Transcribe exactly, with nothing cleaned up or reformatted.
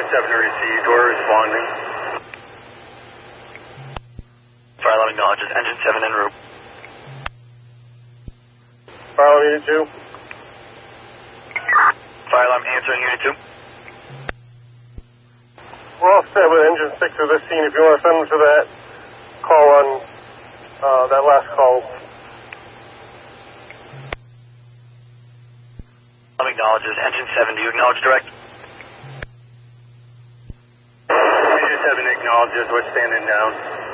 seven received, we're responding. Fire alarm acknowledges, engine seven en route. Fire alarm unit two. Fire alarm answering unit two. We're all set with engine six of this scene. If you want to send them to that call on uh, that last call. Acknowledges, engine seven, do you acknowledge direct? Engine seven acknowledges, we're standing down.